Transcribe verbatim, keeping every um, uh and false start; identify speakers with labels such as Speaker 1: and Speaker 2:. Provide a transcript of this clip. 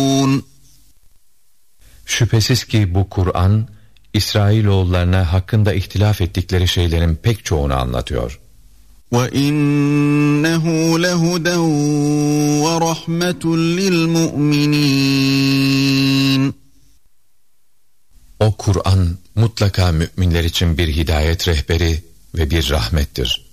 Speaker 1: Şüphesiz ki bu Kur'an, İsrailoğullarına hakkında ihtilaf ettikleri şeylerin pek çoğunu anlatıyor.
Speaker 2: وَإِنَّهُ لَهُدًى وَرَحْمَةٌ لِلْمُؤْمِنِينَ
Speaker 1: O Kur'an mutlaka müminler için bir hidayet rehberi ve bir rahmettir.